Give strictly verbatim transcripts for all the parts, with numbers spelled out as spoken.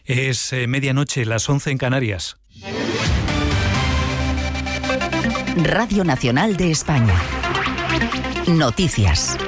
Es eh, medianoche, las once en Canarias. Radio Nacional de España. Noticias.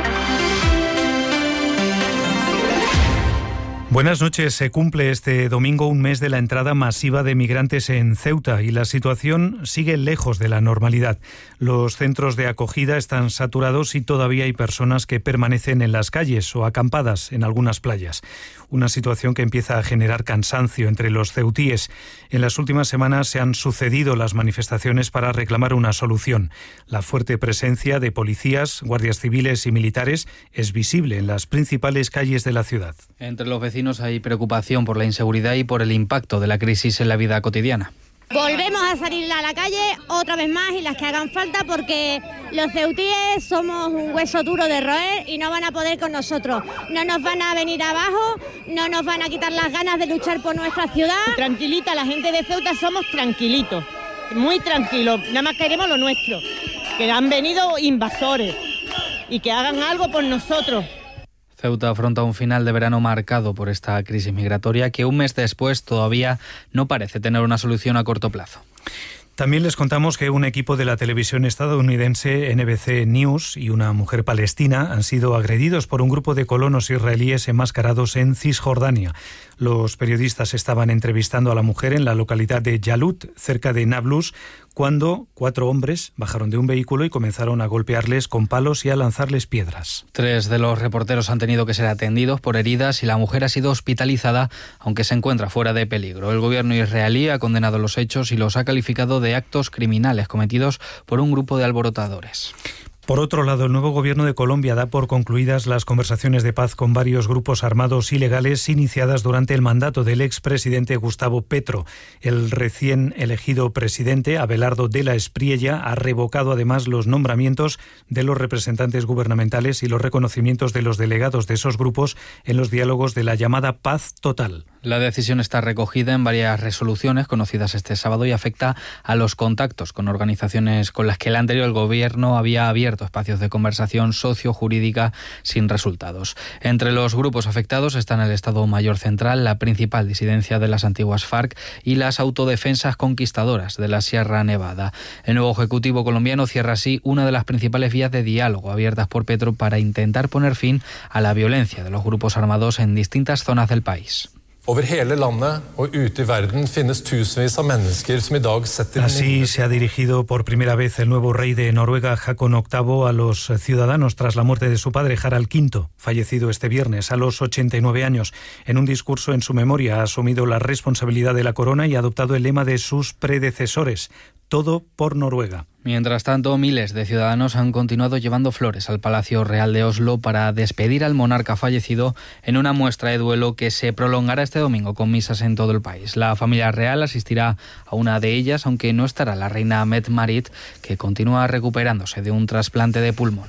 Buenas noches. Se cumple este domingo un mes de la entrada masiva de migrantes en Ceuta y la situación sigue lejos de la normalidad. Los centros de acogida están saturados y todavía hay personas que permanecen en las calles o acampadas en algunas playas. Una situación que empieza a generar cansancio entre los ceutíes. En las últimas semanas se han sucedido las manifestaciones para reclamar una solución. La fuerte presencia de policías, guardias civiles y militares es visible en las principales calles de la ciudad. Entre los vecinos hay preocupación por la inseguridad y por el impacto de la crisis en la vida cotidiana. Volvemos a salir a la calle otra vez más y las que hagan falta, porque los ceutíes somos un hueso duro de roer y no van a poder con nosotros. No nos van a venir abajo, no nos van a quitar las ganas de luchar por nuestra ciudad. Tranquilita, la gente de Ceuta somos tranquilitos, muy tranquilos, nada más queremos lo nuestro. Que han venido invasores y que hagan algo por nosotros. Ceuta afronta un final de verano marcado por esta crisis migratoria que un mes después todavía no parece tener una solución a corto plazo. También les contamos que un equipo de la televisión estadounidense N B C News y una mujer palestina han sido agredidos por un grupo de colonos israelíes enmascarados en Cisjordania. Los periodistas estaban entrevistando a la mujer en la localidad de Yalut, cerca de Nablus, cuando cuatro hombres bajaron de un vehículo y comenzaron a golpearles con palos y a lanzarles piedras. Tres de los reporteros han tenido que ser atendidos por heridas y la mujer ha sido hospitalizada, aunque se encuentra fuera de peligro. El gobierno israelí ha condenado los hechos y los ha calificado de actos criminales cometidos por un grupo de alborotadores. Por otro lado, el nuevo gobierno de Colombia da por concluidas las conversaciones de paz con varios grupos armados ilegales iniciadas durante el mandato del expresidente Gustavo Petro. El recién elegido presidente, Abelardo de la Espriella, ha revocado además los nombramientos de los representantes gubernamentales y los reconocimientos de los delegados de esos grupos en los diálogos de la llamada paz total. La decisión está recogida en varias resoluciones conocidas este sábado y afecta a los contactos con organizaciones con las que el anterior gobierno había abierto espacios de conversación socio-jurídica sin resultados. Entre los grupos afectados están el Estado Mayor Central, la principal disidencia de las antiguas FARC y las autodefensas conquistadoras de la Sierra Nevada. El nuevo Ejecutivo colombiano cierra así una de las principales vías de diálogo abiertas por Petro para intentar poner fin a la violencia de los grupos armados en distintas zonas del país. Así se ha dirigido por primera vez el nuevo rey de Noruega, Haakon octavo, a los ciudadanos tras la muerte de su padre, Harald quinto, fallecido este viernes a los ochenta y nueve años. En un discurso en su memoria ha asumido la responsabilidad de la corona y ha adoptado el lema de sus predecesores: todo por Noruega. Mientras tanto, miles de ciudadanos han continuado llevando flores al Palacio Real de Oslo para despedir al monarca fallecido en una muestra de duelo que se prolongará este domingo con misas en todo el país. La familia real asistirá a una de ellas, aunque no estará la reina Mette-Marit, que continúa recuperándose de un trasplante de pulmón.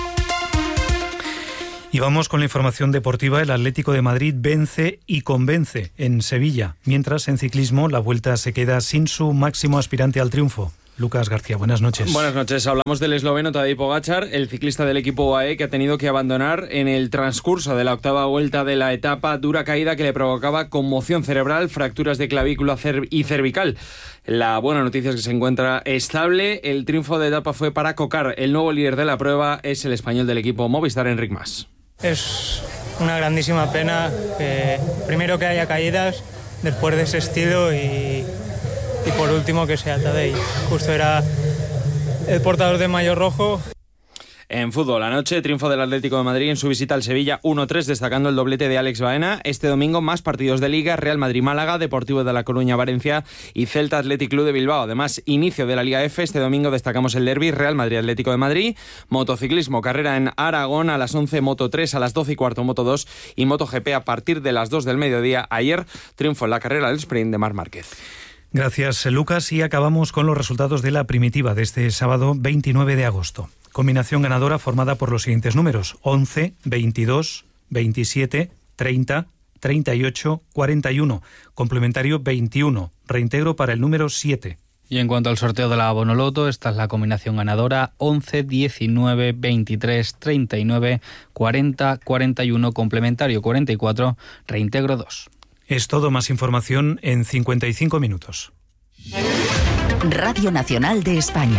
Y vamos con la información deportiva. El Atlético de Madrid vence y convence en Sevilla, mientras en ciclismo la Vuelta se queda sin su máximo aspirante al triunfo. Lucas García, buenas noches. Buenas noches. Hablamos del esloveno Tadej Pogačar, el ciclista del equipo U A E que ha tenido que abandonar en el transcurso de la octava vuelta de la etapa, dura caída que le provocaba conmoción cerebral, fracturas de clavícula y cervical. La buena noticia es que se encuentra estable. El triunfo de etapa fue para Cocar. El nuevo líder de la prueba es el español del equipo Movistar, Enric Mas. Es una grandísima pena que primero que haya caídas después de ese estilo y... y por último que sea Tadej. Justo era el portador de maillot rojo. En fútbol, anoche, triunfo del Atlético de Madrid en su visita al Sevilla uno tres, destacando el doblete de Alex Baena. Este domingo más partidos de Liga: Real Madrid-Málaga, Deportivo de La Coruña-Valencia y Celta Athletic Club de Bilbao. Además, inicio de la Liga F. Este domingo destacamos el derbi Real Madrid-Atlético de Madrid. Motociclismo, carrera en Aragón a las once, Moto tres a las doce y cuarto, Moto dos y MotoGP a partir de las dos del mediodía. Ayer, triunfo en la carrera del sprint de Marc Márquez. Gracias, Lucas. Y acabamos con los resultados de la primitiva de este sábado veintinueve de agosto. Combinación ganadora formada por los siguientes números: once, veintidós, veintisiete, treinta, treinta y ocho, cuarenta y uno. Complementario veintiuno. Reintegro para el número siete. Y en cuanto al sorteo de la Bonoloto, esta es la combinación ganadora: once, diecinueve, veintitrés, treinta y nueve, cuarenta, cuarenta y uno. Complementario cuarenta y cuatro. Reintegro dos. Es todo, más información en cincuenta y cinco minutos. Radio Nacional de España.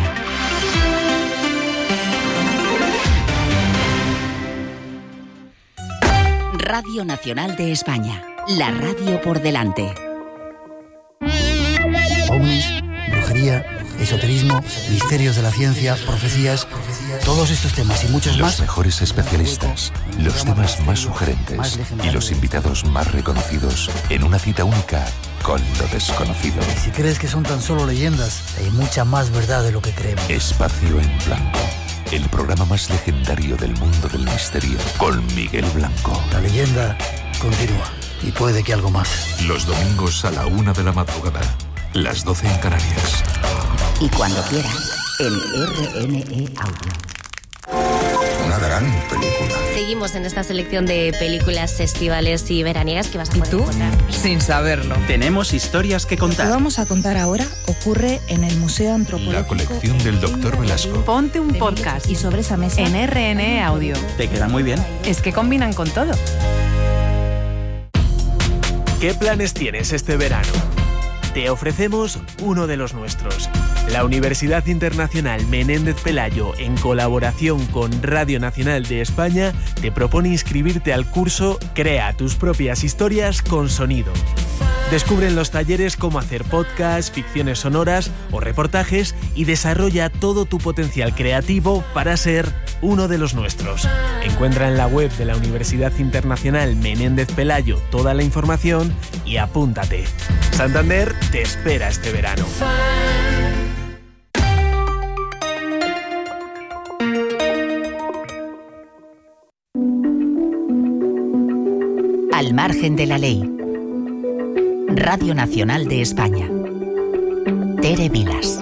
Radio Nacional de España. La radio por delante. Ovnis, brujería, esoterismo, misterios de la ciencia, profecías, todos estos temas y muchos más. Los mejores especialistas, los temas más sugerentes y los invitados más reconocidos en una cita única con lo desconocido. Y si crees que son tan solo leyendas, hay mucha más verdad de lo que creemos. Espacio en Blanco, el programa más legendario del mundo del misterio, con Miguel Blanco. La leyenda continúa y puede que algo más. Los domingos a la una de la madrugada, las doce en Canarias. Y cuando quieras, en R N E Audio. Una gran película. Seguimos en esta selección de películas estivales y veraniegas que vas a poder ¿Y tú? encontrar. Sin saberlo. Tenemos historias que contar. Lo que vamos a contar ahora ocurre en el Museo Antropológico. La colección del doctor Velasco. Ponte un podcast. Y sobre esa mesa, en R N E Audio. Te quedan muy bien. Es que combinan con todo. ¿Qué planes tienes este verano? Te ofrecemos uno de los nuestros. La Universidad Internacional Menéndez Pelayo, en colaboración con Radio Nacional de España, te propone inscribirte al curso Crea tus propias historias con sonido. Descubre en los talleres cómo hacer podcasts, ficciones sonoras o reportajes y desarrolla todo tu potencial creativo para ser uno de los nuestros. Encuentra en la web de la Universidad Internacional Menéndez Pelayo toda la información y apúntate. Santander te espera este verano. Al margen de la ley. Radio Nacional de España. Tere Vilas.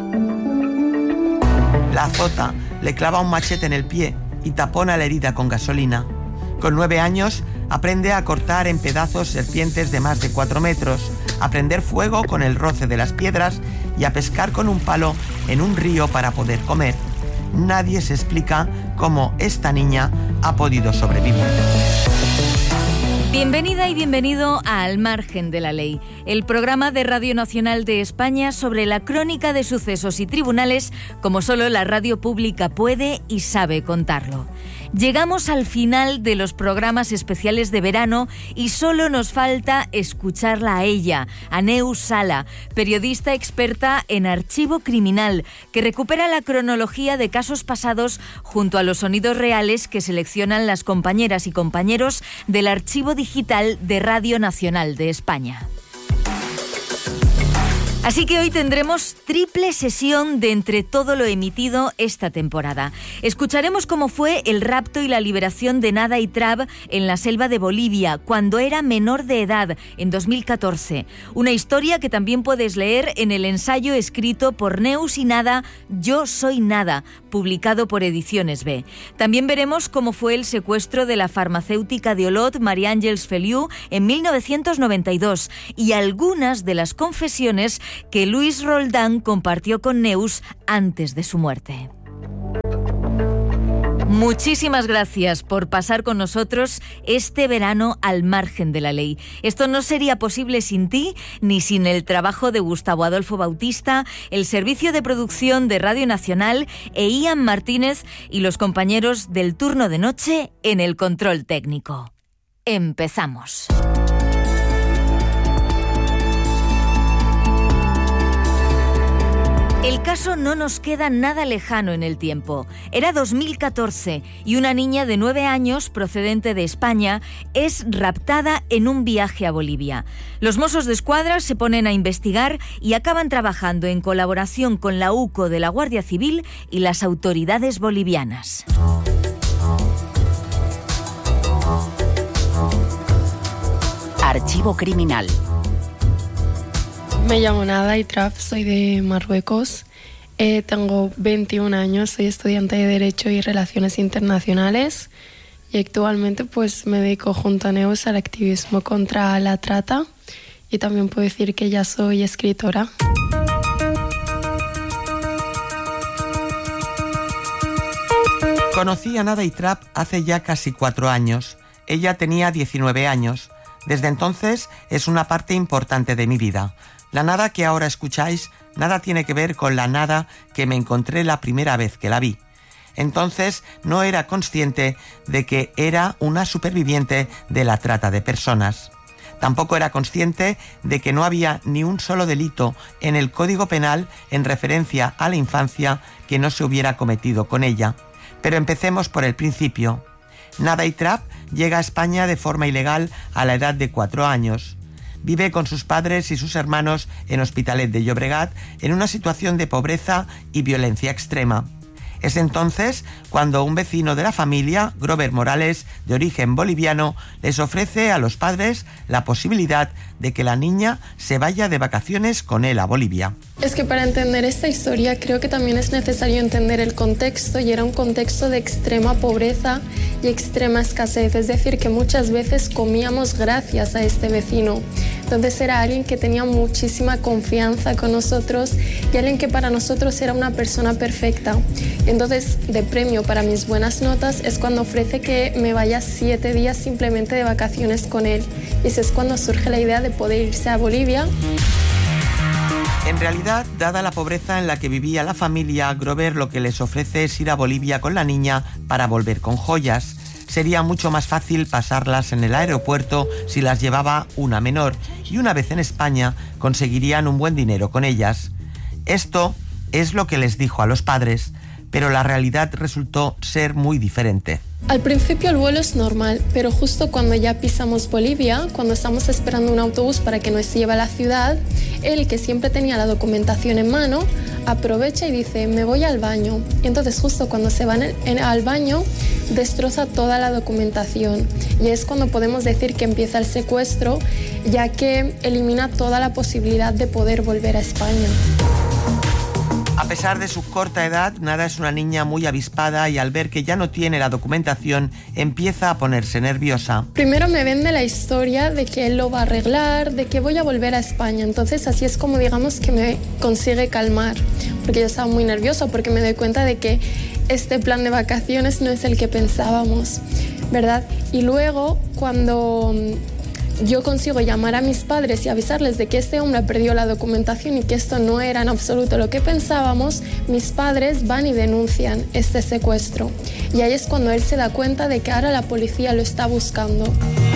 La azota, le clava un machete en el pie y tapona la herida con gasolina. Con nueve años, aprende a cortar en pedazos serpientes de más de cuatro metros, a prender fuego con el roce de las piedras y a pescar con un palo en un río para poder comer. Nadie se explica cómo esta niña ha podido sobrevivir. Bienvenida y bienvenido a Al margen de la ley, el programa de Radio Nacional de España sobre la crónica de sucesos y tribunales como solo la radio pública puede y sabe contarlo. Llegamos al final de los programas especiales de verano y solo nos falta escucharla a ella, a Neus Sala, periodista experta en archivo criminal, que recupera la cronología de casos pasados junto a los sonidos reales que seleccionan las compañeras y compañeros del archivo digital de Radio Nacional de España. Así que hoy tendremos triple sesión de entre todo lo emitido esta temporada. Escucharemos cómo fue el rapto y la liberación de Nada y Trab en la selva de Bolivia, cuando era menor de edad, en dos mil catorce. Una historia que también puedes leer en el ensayo escrito por Neus y Nada, Yo soy Nada, publicado por Ediciones B. También veremos cómo fue el secuestro de la farmacéutica de Olot, María Ángeles Feliu, en mil novecientos noventa y dos, y algunas de las confesiones que Luis Roldán compartió con Neus antes de su muerte. Muchísimas gracias por pasar con nosotros este verano al margen de la ley. Esto no sería posible sin ti, ni sin el trabajo de Gustavo Adolfo Bautista, el servicio de producción de Radio Nacional e Ian Martínez y los compañeros del turno de noche en el control técnico. Empezamos. El caso no nos queda nada lejano en el tiempo. Era dos mil catorce y una niña de nueve años, procedente de España, es raptada en un viaje a Bolivia. Los Mossos de Escuadra se ponen a investigar y acaban trabajando en colaboración con la U C O de la Guardia Civil y las autoridades bolivianas. Archivo criminal. Me llamo Nada y Trab, soy de Marruecos, eh, tengo veintiún años, soy estudiante de Derecho y Relaciones Internacionales y actualmente pues me dedico junto a Neus al activismo contra la trata y también puedo decir que ya soy escritora. Conocí a Nada y Trab hace ya casi cuatro años. Ella tenía diecinueve años. Desde entonces es una parte importante de mi vida. La nada que ahora escucháis, nada tiene que ver con la nada que me encontré la primera vez que la vi. Entonces no era consciente de que era una superviviente de la trata de personas. Tampoco era consciente de que no había ni un solo delito en el Código Penal en referencia a la infancia que no se hubiera cometido con ella. Pero empecemos por el principio. Nada Itrab llega a España de forma ilegal a la edad de cuatro años. Vive con sus padres y sus hermanos en Hospitalet de Llobregat en una situación de pobreza y violencia extrema. Es entonces cuando un vecino de la familia, Grover Morales, de origen boliviano, les ofrece a los padres la posibilidad de que la niña se vaya de vacaciones con él a Bolivia. Es que para entender esta historia creo que también es necesario entender el contexto, y era un contexto de extrema pobreza y extrema escasez, es decir, que muchas veces comíamos gracias a este vecino. Entonces era alguien que tenía muchísima confianza con nosotros y alguien que para nosotros era una persona perfecta. Entonces, de premio para mis buenas notas es cuando ofrece que me vaya siete días simplemente de vacaciones con él. Y esa es cuando surge la idea de poder irse a Bolivia. En realidad, dada la pobreza en la que vivía la familia, Grover lo que les ofrece es ir a Bolivia con la niña para volver con joyas. Sería mucho más fácil pasarlas en el aeropuerto si las llevaba una menor, y una vez en España conseguirían un buen dinero con ellas. Esto es lo que les dijo a los padres, pero la realidad resultó ser muy diferente. Al principio el vuelo es normal, pero justo cuando ya pisamos Bolivia, cuando estamos esperando un autobús para que nos lleve a la ciudad, él, que siempre tenía la documentación en mano, aprovecha y dice, me voy al baño. Y entonces justo cuando se va en el, al baño, destroza toda la documentación. Y es cuando podemos decir que empieza el secuestro, ya que elimina toda la posibilidad de poder volver a España. A pesar de su corta edad, Nada es una niña muy avispada y al ver que ya no tiene la documentación, empieza a ponerse nerviosa. Primero me vende la historia de que él lo va a arreglar, de que voy a volver a España. Entonces así es como digamos que me consigue calmar, porque yo estaba muy nerviosa porque me doy cuenta de que este plan de vacaciones no es el que pensábamos, ¿verdad? Y luego cuando yo consigo llamar a mis padres y avisarles de que este hombre perdió la documentación y que esto no era en absoluto lo que pensábamos, mis padres van y denuncian este secuestro. Y ahí es cuando él se da cuenta de que ahora la policía lo está buscando.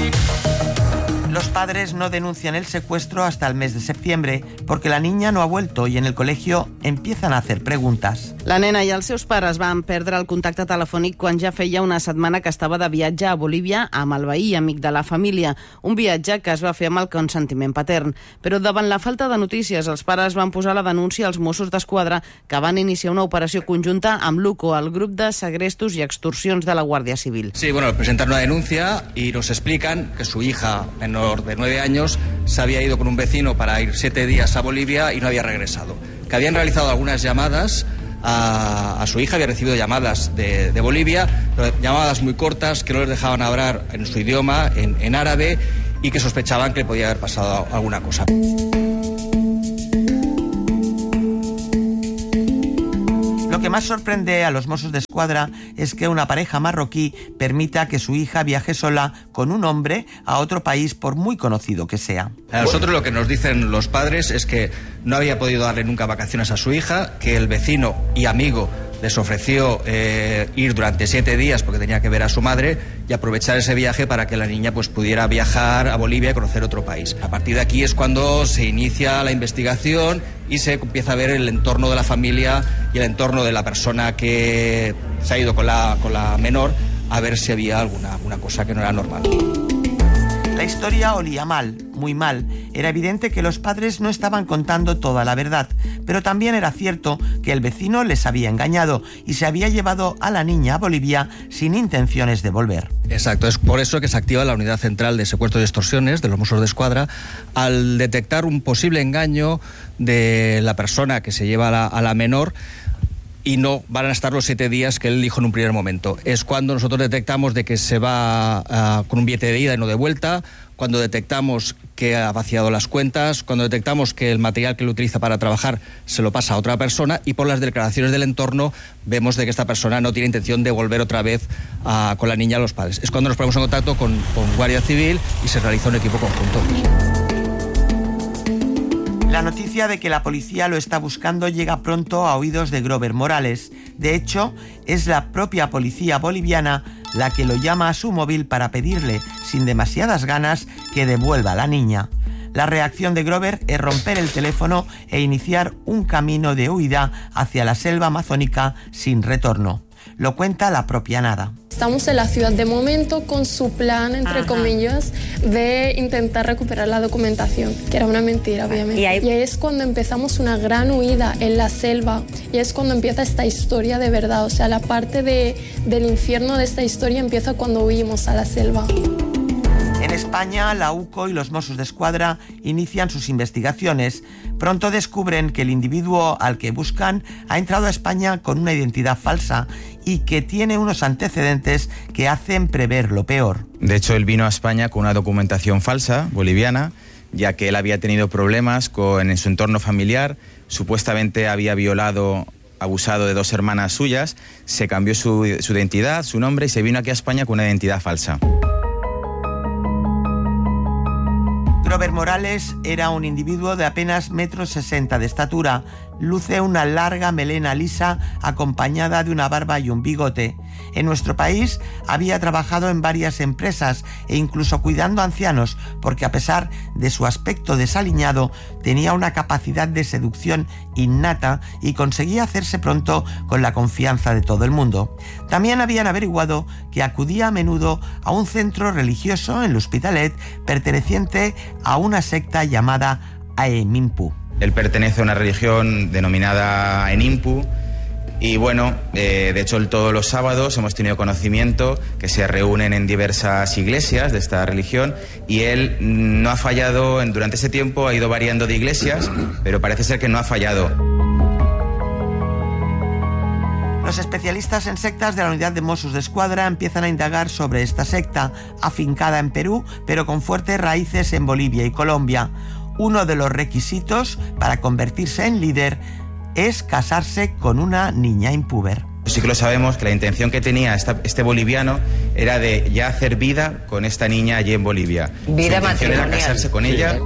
Los padres no denuncian el secuestro hasta el mes de septiembre porque la niña no ha vuelto y en el colegio empiezan a hacer preguntas. La nena i els seus pares van perdre el contacte telefònic quan ja feia una setmana que estava de viatge a Bolívia amb el veí amic de la família, un viatge que es va fer amb el consentiment patern. Però davant la falta de notícies, els pares van posar la denúncia als Mossos d'Esquadra, que van iniciar una operació conjunta amb l'U C O, el grup de segrestos i extorsions de la Guàrdia Civil. Sí, bueno, presentan una denuncia y nos explican que su hija menor de nueve años se había ido con un vecino para ir siete días a Bolivia y no había regresado. Que habían realizado algunas llamadas a, a su hija, había recibido llamadas de, de Bolivia, pero llamadas muy cortas que no les dejaban hablar en su idioma, en, en árabe, y que sospechaban que le podía haber pasado alguna cosa. Lo que más sorprende a los Mossos d'Esquadra es que una pareja marroquí permita que su hija viaje sola con un hombre a otro país, por muy conocido que sea. A nosotros lo que nos dicen los padres es que no había podido darle nunca vacaciones a su hija, que el vecino y amigo les ofreció eh, ir durante siete días porque tenía que ver a su madre y aprovechar ese viaje para que la niña pues, pudiera viajar a Bolivia y conocer otro país. A partir de aquí es cuando se inicia la investigación y se empieza a ver el entorno de la familia y el entorno de la persona que se ha ido con la, con la menor, a ver si había alguna, alguna cosa que no era normal. La historia olía mal, muy mal. Era evidente que los padres no estaban contando toda la verdad, pero también era cierto que el vecino les había engañado y se había llevado a la niña a Bolivia sin intenciones de volver. Exacto, es por eso que se activa la Unidad Central de Secuestros y Extorsiones de los Mossos d'Esquadra al detectar un posible engaño de la persona que se lleva a la, a la menor y no van a estar los siete días que él dijo en un primer momento. Es cuando nosotros detectamos de que se va uh, con un billete de ida y no de vuelta, cuando detectamos que ha vaciado las cuentas, cuando detectamos que el material que él utiliza para trabajar se lo pasa a otra persona, y por las declaraciones del entorno vemos de que esta persona no tiene intención de volver otra vez uh, con la niña a los padres. Es cuando nos ponemos en contacto con, con Guardia Civil y se realiza un equipo conjunto. La noticia de que la policía lo está buscando llega pronto a oídos de Grover Morales. De hecho, es la propia policía boliviana la que lo llama a su móvil para pedirle, sin demasiadas ganas, que devuelva a la niña. La reacción de Grover es romper el teléfono e iniciar un camino de huida hacia la selva amazónica sin retorno. Lo cuenta la propia Nada. Estamos en la ciudad de momento con su plan, entre Ajá. comillas, de intentar recuperar la documentación, que era una mentira, obviamente. Y ahí... y ahí es cuando empezamos una gran huida en la selva, y es cuando empieza esta historia de verdad. O sea, la parte de, del infierno de esta historia empieza cuando huimos a la selva. En España, la U C O y los Mossos d'Esquadra inician sus investigaciones. Pronto descubren que el individuo al que buscan ha entrado a España con una identidad falsa y que tiene unos antecedentes que hacen prever lo peor. De hecho, él vino a España con una documentación falsa, boliviana, ya que él había tenido problemas con, en su entorno familiar, supuestamente había violado, abusado de dos hermanas suyas, se cambió su, su identidad, su nombre, y se vino aquí a España con una identidad falsa. Grover Morales era un individuo de apenas metro sesenta de estatura. Luce una larga melena lisa acompañada de una barba y un bigote. En nuestro país había trabajado en varias empresas e incluso cuidando ancianos, porque a pesar de su aspecto desaliñado, tenía una capacidad de seducción innata y conseguía hacerse pronto con la confianza de todo el mundo. También habían averiguado que acudía a menudo a un centro religioso en l'Hospitalet perteneciente a una secta llamada Aemimpu. Él pertenece a una religión denominada Enimpu y bueno, eh, de hecho todos los sábados hemos tenido conocimiento que se reúnen en diversas iglesias de esta religión, y él no ha fallado, en, durante ese tiempo ha ido variando de iglesias, pero parece ser que no ha fallado. Los especialistas en sectas de la unidad de Mossos d'Esquadra empiezan a indagar sobre esta secta, afincada en Perú, pero con fuertes raíces en Bolivia y Colombia. Uno de los requisitos para convertirse en líder es casarse con una niña impúber. Sí que lo sabemos, que la intención que tenía esta, este boliviano era de ya hacer vida con esta niña allí en Bolivia. Vida matrimonial. Era casarse con ella.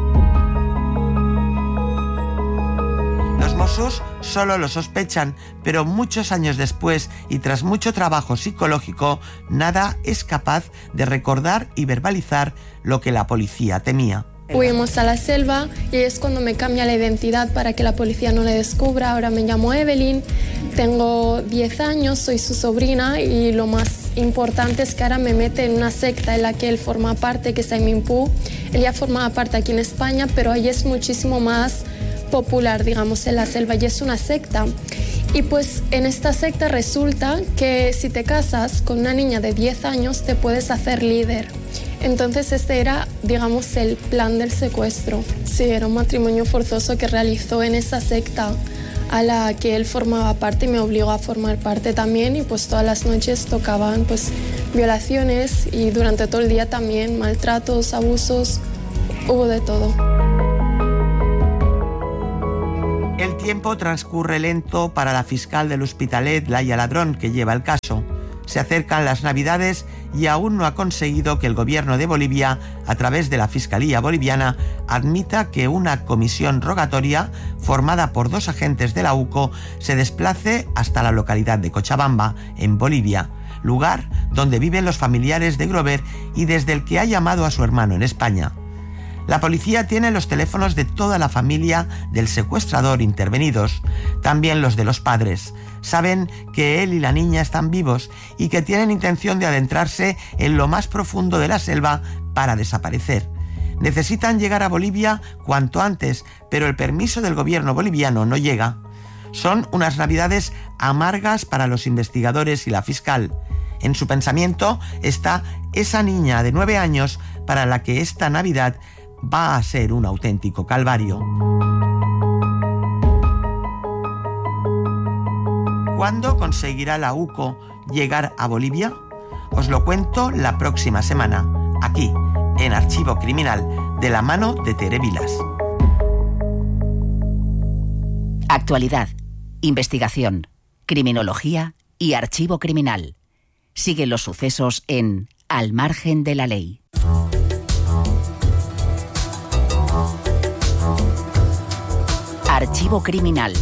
Los Mossos solo lo sospechan, pero muchos años después y tras mucho trabajo psicológico, Nada es capaz de recordar y verbalizar lo que la policía temía. Huimos a la selva y es cuando me cambia la identidad para que la policía no le descubra. Ahora me llamo Evelyn, tengo diez años, soy su sobrina, y lo más importante es que ahora me mete en una secta en la que él forma parte, que es Aemimpu. Él ya formaba parte aquí en España, pero ahí es muchísimo más popular, digamos, en la selva, y es una secta. Y pues en esta secta resulta que si te casas con una niña de diez años te puedes hacer líder. Entonces este era, digamos, el plan del secuestro. Sí, era un matrimonio forzoso que realizó en esa secta a la que él formaba parte y me obligó a formar parte también, y pues todas las noches tocaban pues violaciones y durante todo el día también maltratos, abusos, hubo de todo. El tiempo transcurre lento para la fiscal del Hospitalet, Laia Ladrón, que lleva el caso. Se acercan las Navidades y aún no ha conseguido que el gobierno de Bolivia, a través de la Fiscalía Boliviana, admita que una comisión rogatoria, formada por dos agentes de la U C O, se desplace hasta la localidad de Cochabamba, en Bolivia, lugar donde viven los familiares de Grover y desde el que ha llamado a su hermano en España. La policía tiene los teléfonos de toda la familia del secuestrador intervenidos, también los de los padres. Saben que él y la niña están vivos y que tienen intención de adentrarse en lo más profundo de la selva para desaparecer. Necesitan llegar a Bolivia cuanto antes, pero el permiso del gobierno boliviano no llega. Son unas Navidades amargas para los investigadores y la fiscal. En su pensamiento está esa niña de nueve años para la que esta Navidad va a ser un auténtico calvario. ¿Cuándo conseguirá la U C O llegar a Bolivia? Os lo cuento la próxima semana, aquí, en Archivo Criminal, de la mano de Tere Vilas. Actualidad, investigación, criminología y archivo criminal. Sigue los sucesos en Al margen de la ley. Archivo criminal.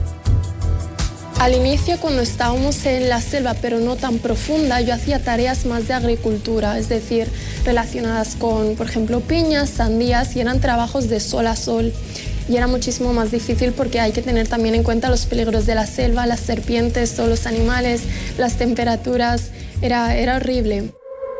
Al inicio, cuando estábamos en la selva, pero no tan profunda, yo hacía tareas más de agricultura, es decir, relacionadas con, por ejemplo, piñas, sandías, y eran trabajos de sol a sol. Y era muchísimo más difícil porque hay que tener también en cuenta los peligros de la selva, las serpientes, todos los animales, las temperaturas. Era, era horrible.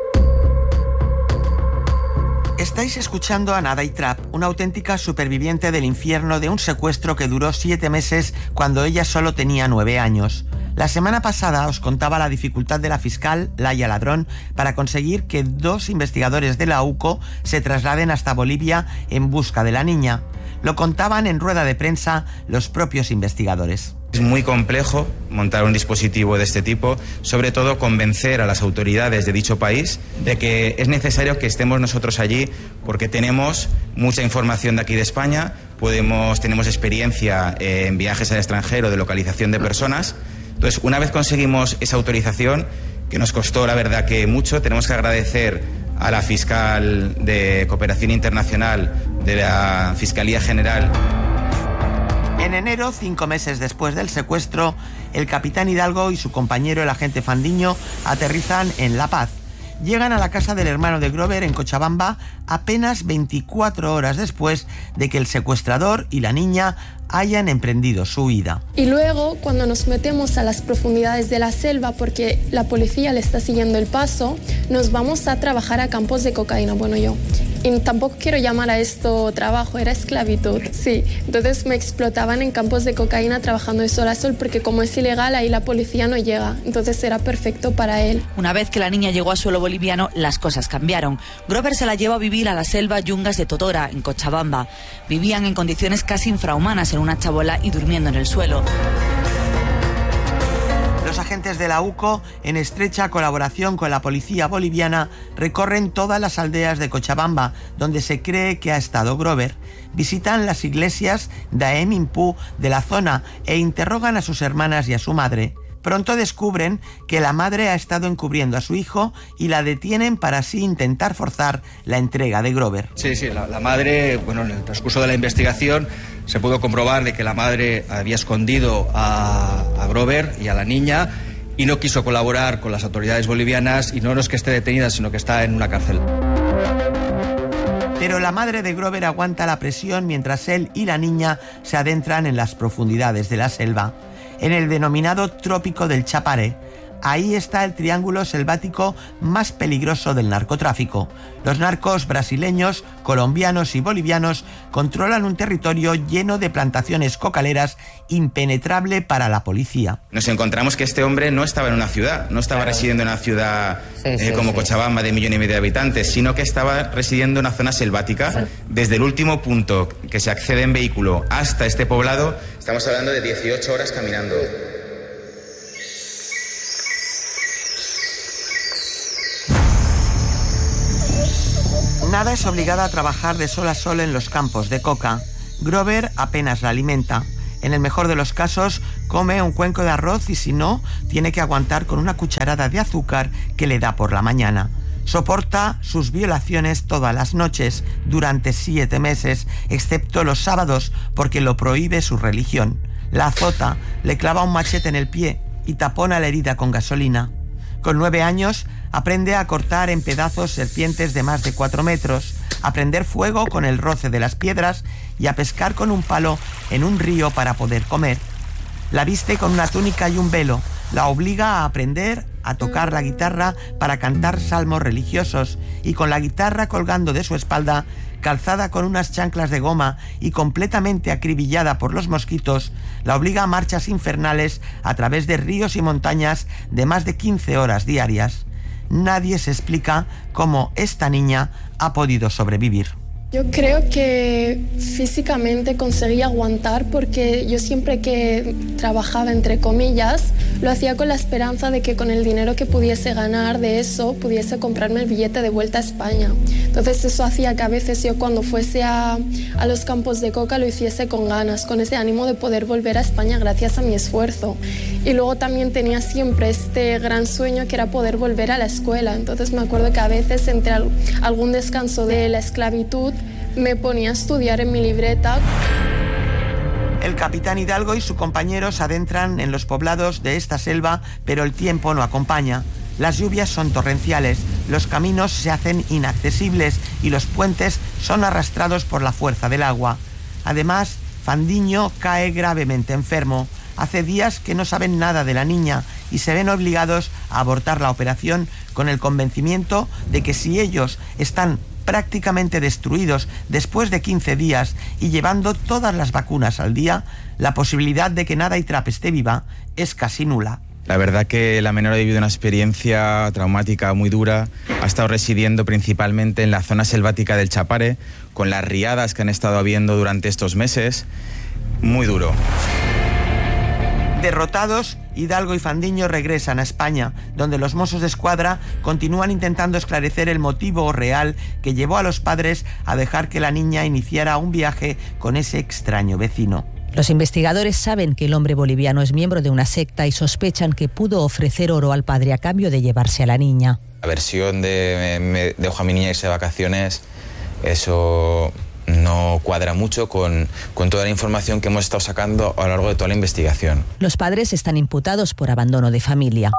Estáis escuchando a Nada y Trap, una auténtica superviviente del infierno de un secuestro que duró siete meses cuando ella solo tenía nueve años. La semana pasada os contaba la dificultad de la fiscal Laia Ladrón para conseguir que dos investigadores de la U C O se trasladen hasta Bolivia en busca de la niña. Lo contaban en rueda de prensa los propios investigadores. Es muy complejo montar un dispositivo de este tipo, sobre todo convencer a las autoridades de dicho país de que es necesario que estemos nosotros allí porque tenemos mucha información de aquí de España, podemos, tenemos experiencia en viajes al extranjero de localización de personas. Entonces, una vez conseguimos esa autorización, que nos costó la verdad que mucho, tenemos que agradecer a la fiscal de Cooperación Internacional de la Fiscalía General. En enero, cinco meses después del secuestro, el capitán Hidalgo y su compañero, el agente Fandiño, aterrizan en La Paz. Llegan a la casa del hermano de Grover en Cochabamba apenas veinticuatro horas después de que el secuestrador y la niña hayan emprendido su huida. Y luego, cuando nos metemos a las profundidades de la selva, porque la policía le está siguiendo el paso, nos vamos a trabajar a campos de cocaína, bueno yo. Y tampoco quiero llamar a esto trabajo, era esclavitud, sí. Entonces me explotaban en campos de cocaína trabajando de sol a sol porque como es ilegal ahí la policía no llega, entonces era perfecto para él. Una vez que la niña llegó a suelo boliviano, las cosas cambiaron. Grover se la llevó a vivir a la selva Yungas de Totora, en Cochabamba. Vivían en condiciones casi infrahumanas en una chabola y durmiendo en el suelo. Los agentes de la U C O, en estrecha colaboración con la policía boliviana, recorren todas las aldeas de Cochabamba, donde se cree que ha estado Grover. Visitan las iglesias Daem Impú de la zona e interrogan a sus hermanas y a su madre. Pronto descubren que la madre ha estado encubriendo a su hijo y la detienen para así intentar forzar la entrega de Grover. Sí, sí, la, la madre, bueno, en el transcurso de la investigación se pudo comprobar de que la madre había escondido a, a Grover y a la niña y no quiso colaborar con las autoridades bolivianas, y no es que esté detenida, sino que está en una cárcel. Pero la madre de Grover aguanta la presión mientras él y la niña se adentran en las profundidades de la selva. En el denominado Trópico del Chapare, ahí está el triángulo selvático más peligroso del narcotráfico. Los narcos brasileños, colombianos y bolivianos controlan un territorio lleno de plantaciones cocaleras impenetrable para la policía. Nos encontramos que este hombre no estaba en una ciudad, no estaba claro. residiendo en una ciudad sí, sí, eh, como sí. Cochabamba de millón y medio de habitantes, sino que estaba residiendo en una zona selvática. Sí. Desde el último punto que se accede en vehículo hasta este poblado, estamos hablando de dieciocho horas caminando. Nada es obligada a trabajar de sol a sol en los campos de coca. Grover apenas la alimenta. En el mejor de los casos, come un cuenco de arroz y si no, tiene que aguantar con una cucharada de azúcar que le da por la mañana. Soporta sus violaciones todas las noches, durante siete meses, excepto los sábados, porque lo prohíbe su religión. La azota, le clava un machete en el pie y tapona la herida con gasolina. Con nueve años, aprende a cortar en pedazos serpientes de más de cuatro metros, a prender fuego con el roce de las piedras y a pescar con un palo en un río para poder comer. La viste con una túnica y un velo, la obliga a aprender a tocar la guitarra para cantar salmos religiosos y con la guitarra colgando de su espalda, calzada con unas chanclas de goma y completamente acribillada por los mosquitos, la obliga a marchas infernales a través de ríos y montañas de más de quince horas diarias. Nadie se explica cómo esta niña ha podido sobrevivir. Yo creo que físicamente conseguí aguantar porque yo siempre que trabajaba, entre comillas, lo hacía con la esperanza de que con el dinero que pudiese ganar de eso pudiese comprarme el billete de vuelta a España. Entonces eso hacía que a veces yo cuando fuese a, a los campos de coca lo hiciese con ganas, con ese ánimo de poder volver a España gracias a mi esfuerzo. Y luego también tenía siempre este gran sueño que era poder volver a la escuela. Entonces me acuerdo que a veces entre algún descanso de la esclavitud me ponía a estudiar en mi libreta. El capitán Hidalgo y su compañero se adentran en los poblados de esta selva, pero el tiempo no acompaña. Las lluvias son torrenciales, los caminos se hacen inaccesibles y los puentes son arrastrados por la fuerza del agua. Además, Fandiño cae gravemente enfermo. Hace días que no saben nada de la niña y se ven obligados a abortar la operación con el convencimiento de que si ellos están prácticamente destruidos después de quince días y llevando todas las vacunas al día, la posibilidad de que Nada y Trap esté viva es casi nula. La verdad que la menor ha vivido una experiencia traumática muy dura. Ha estado residiendo principalmente en la zona selvática del Chapare, con las riadas que han estado habiendo durante estos meses. Muy duro. Derrotados, Hidalgo y Fandiño regresan a España, donde los Mossos de Escuadra continúan intentando esclarecer el motivo real que llevó a los padres a dejar que la niña iniciara un viaje con ese extraño vecino. Los investigadores saben que el hombre boliviano es miembro de una secta y sospechan que pudo ofrecer oro al padre a cambio de llevarse a la niña. La versión de me dejo a mi niña irse de vacaciones, eso no cuadra mucho con, con toda la información que hemos estado sacando a lo largo de toda la investigación. Los padres están imputados por abandono de familia.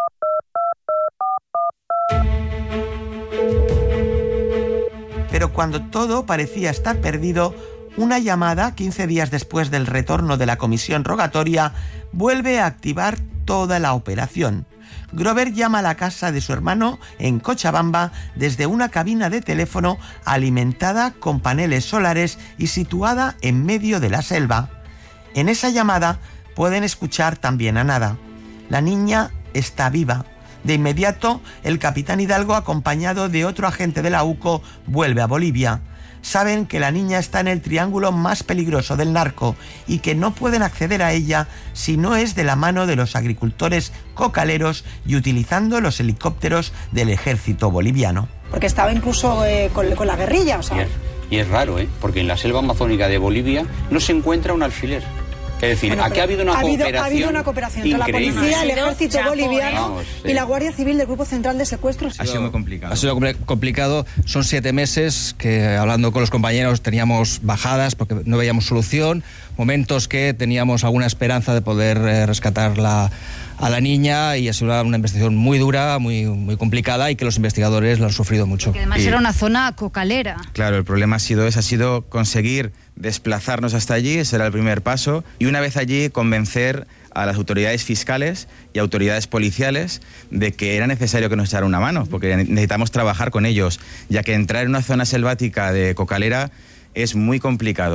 Pero cuando todo parecía estar perdido, una llamada, quince días después del retorno de la comisión rogatoria, vuelve a activar toda la operación. Grover llama a la casa de su hermano en Cochabamba desde una cabina de teléfono alimentada con paneles solares y situada en medio de la selva. En esa llamada pueden escuchar también a Nada. La niña está viva. De inmediato, el capitán Hidalgo, acompañado de otro agente de la U C O, vuelve a Bolivia. Saben que la niña está en el triángulo más peligroso del narco y que no pueden acceder a ella si no es de la mano de los agricultores cocaleros y utilizando los helicópteros del ejército boliviano. Porque estaba incluso eh, con, con la guerrilla, o sea. Y es, y es raro, ¿eh? Porque en la selva amazónica de Bolivia no se encuentra un alfiler. Es decir, bueno, aquí ha habido una ha habido, cooperación. Ha habido una cooperación entre la policía, el ejército Chapo, boliviano Vamos, sí. y la Guardia Civil del Grupo Central de Secuestros. Ha sido muy complicado. Ha sido complicado. Son siete meses que, hablando con los compañeros, teníamos bajadas porque no veíamos solución. Momentos que teníamos alguna esperanza de poder eh, rescatar la, a la niña, y ha sido una, una investigación muy dura, muy, muy complicada, y que los investigadores la han sufrido mucho. Porque además y, era una zona cocalera. Claro, el problema ha sido ese, ha sido conseguir desplazarnos hasta allí, ese era el primer paso, y una vez allí convencer a las autoridades fiscales y autoridades policiales de que era necesario que nos echaran una mano, porque necesitamos trabajar con ellos, ya que entrar en una zona selvática de cocalera es muy complicado.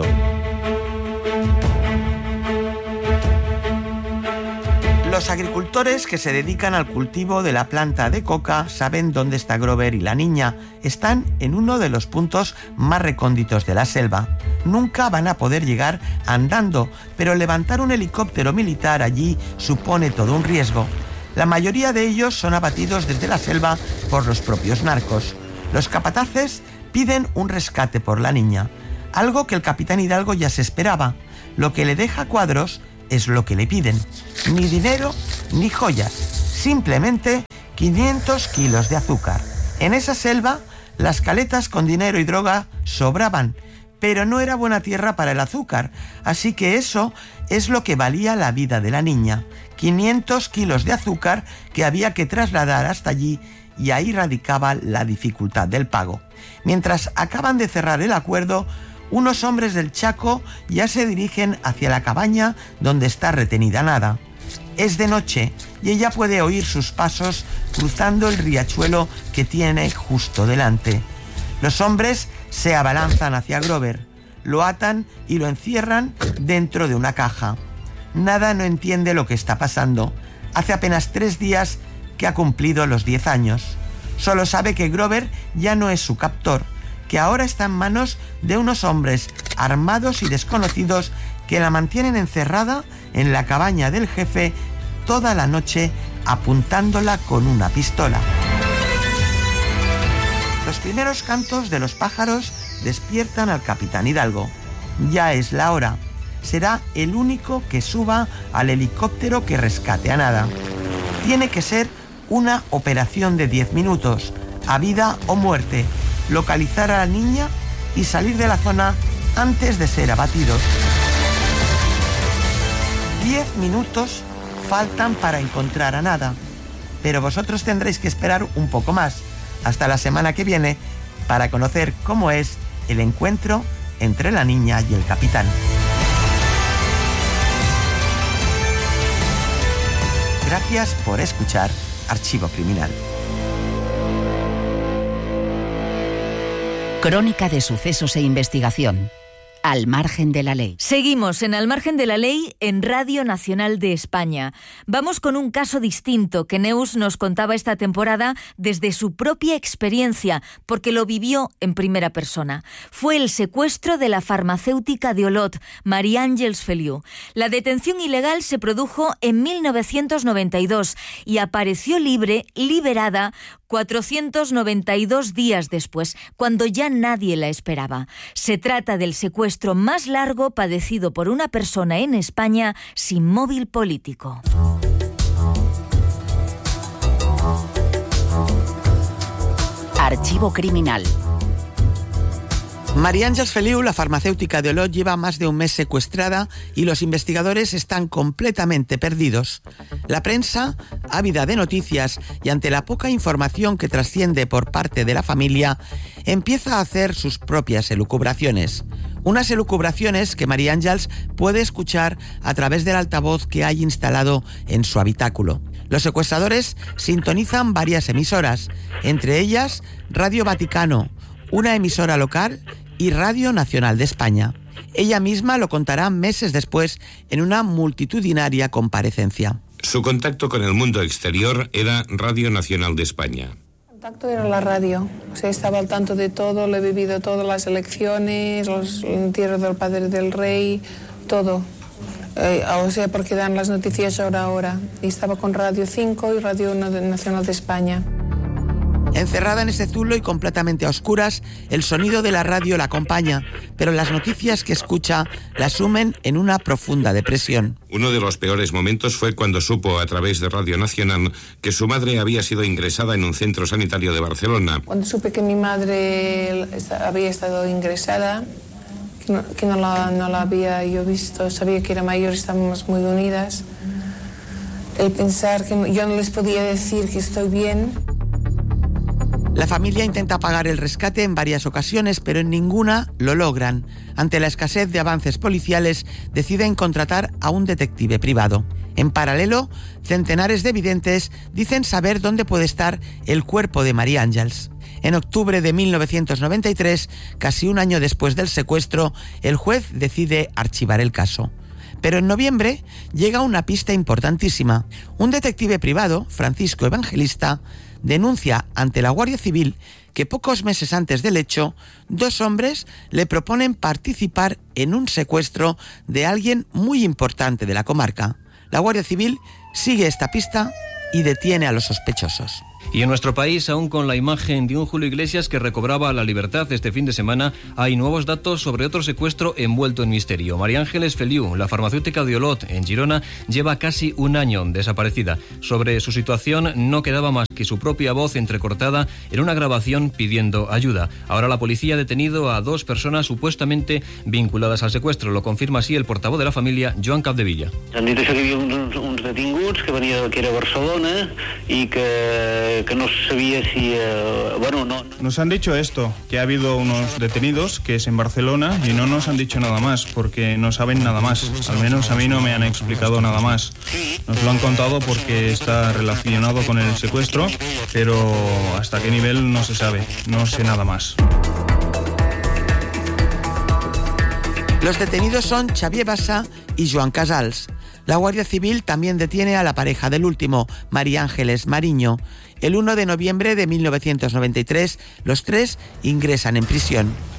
Los agricultores que se dedican al cultivo de la planta de coca saben dónde está Grover y la niña. Están en uno de los puntos más recónditos de la selva. Nunca van a poder llegar andando, pero levantar un helicóptero militar allí supone todo un riesgo. La mayoría de ellos son abatidos desde la selva por los propios narcos. Los capataces piden un rescate por la niña, algo que el capitán Hidalgo ya se esperaba. Lo que le deja Cuadros es lo que le piden. Ni dinero ni joyas, simplemente quinientos kilos de azúcar. En esa selva, las caletas con dinero y droga sobraban, pero no era buena tierra para el azúcar, así que eso es lo que valía la vida de la niña. quinientos kilos de azúcar que había que trasladar hasta allí, y ahí radicaba la dificultad del pago. Mientras acaban de cerrar el acuerdo, unos hombres del Chaco ya se dirigen hacia la cabaña donde está retenida Nada. Es de noche y ella puede oír sus pasos cruzando el riachuelo que tiene justo delante. Los hombres se abalanzan hacia Grover, lo atan y lo encierran dentro de una caja. Nada no entiende lo que está pasando. Hace apenas tres días que ha cumplido los diez años. Solo sabe que Grover ya no es su captor, que ahora está en manos de unos hombres armados y desconocidos que la mantienen encerrada en la cabaña del jefe toda la noche apuntándola con una pistola. Los primeros cantos de los pájaros despiertan al capitán Hidalgo. Ya es la hora. Será el único que suba al helicóptero que rescate a Nada. Tiene que ser una operación de diez minutos, a vida o muerte, localizar a la niña y salir de la zona antes de ser abatidos. Diez minutos faltan para encontrar a Nada, pero vosotros tendréis que esperar un poco más, hasta la semana que viene, para conocer cómo es el encuentro entre la niña y el capitán. Gracias por escuchar Archivo Criminal. Crónica de sucesos e investigación. Al margen de la ley. Seguimos en Al margen de la ley en Radio Nacional de España. Vamos con un caso distinto que Neus nos contaba esta temporada desde su propia experiencia, porque lo vivió en primera persona. Fue el secuestro de la farmacéutica de Olot, María Ángeles Feliu. La detención ilegal se produjo en mil novecientos noventa y dos y apareció libre, liberada, cuatrocientos noventa y dos días después, cuando ya nadie la esperaba. Se trata del secuestro más largo padecido por una persona en España sin móvil político. Archivo Criminal. María Ángeles Feliu, la farmacéutica de Olot, lleva más de un mes secuestrada y los investigadores están completamente perdidos. La prensa, ávida de noticias y ante la poca información que trasciende por parte de la familia, empieza a hacer sus propias elucubraciones. Unas elucubraciones que María Ángeles puede escuchar a través del altavoz que hay instalado en su habitáculo. Los secuestradores sintonizan varias emisoras, entre ellas Radio Vaticano, una emisora local, y Radio Nacional de España. Ella misma lo contará meses después en una multitudinaria comparecencia. Su contacto con el mundo exterior era Radio Nacional de España. El contacto era la radio, o sea, estaba al tanto de todo, lo he vivido todas las elecciones, los entierros del padre del rey, todo. Eh, o sea, porque dan las noticias hora a hora. Y estaba con Radio cinco y Radio Nacional de España. Encerrada en ese zulo y completamente a oscuras, el sonido de la radio la acompaña, pero las noticias que escucha la sumen en una profunda depresión. Uno de los peores momentos fue cuando supo a través de Radio Nacional que su madre había sido ingresada en un centro sanitario de Barcelona. Cuando supe que mi madre había estado ingresada, que no, que no, la, no la había yo visto, sabía que era mayor, estábamos muy unidas, el pensar que yo no les podía decir que estoy bien. La familia intenta pagar el rescate en varias ocasiones, pero en ninguna lo logran. Ante la escasez de avances policiales, deciden contratar a un detective privado. En paralelo, centenares de videntes dicen saber dónde puede estar el cuerpo de María Ángeles. En octubre de mil novecientos noventa y tres, casi un año después del secuestro, el juez decide archivar el caso. Pero en noviembre llega una pista importantísima. Un detective privado, Francisco Evangelista, denuncia ante la Guardia Civil que pocos meses antes del hecho, dos hombres le proponen participar en un secuestro de alguien muy importante de la comarca. La Guardia Civil sigue esta pista y detiene a los sospechosos. Y en nuestro país, aún con la imagen de un Julio Iglesias que recobraba la libertad este fin de semana, hay nuevos datos sobre otro secuestro envuelto en misterio. María Ángeles Feliu, la farmacéutica de Olot, en Girona, lleva casi un año desaparecida. Sobre su situación no quedaba más que su propia voz entrecortada en una grabación pidiendo ayuda. Ahora la policía ha detenido a dos personas supuestamente vinculadas al secuestro. Lo confirma así el portavoz de la familia, Joan Capdevilla. Han dit això que hi havia uns, uns detinguts que venia que era Barcelona y que que no sabía si... Eh, bueno, no... Nos han dicho esto, que ha habido unos detenidos, que es en Barcelona, y no nos han dicho nada más, porque no saben nada más. Al menos a mí no me han explicado nada más. Nos lo han contado porque está relacionado con el secuestro, pero hasta qué nivel no se sabe, no sé nada más. Los detenidos son Xavier Bassa y Joan Casals. La Guardia Civil también detiene a la pareja del último, María Ángeles Mariño. El uno de noviembre de mil novecientos noventa y tres, los tres ingresan en prisión.